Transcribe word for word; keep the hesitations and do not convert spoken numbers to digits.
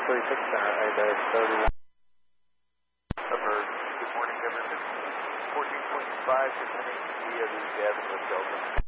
thirty-six center, I bet thirty-one. Upper, good morning, Governor. fourteen point five, six one eight, via the Gavin with Delta.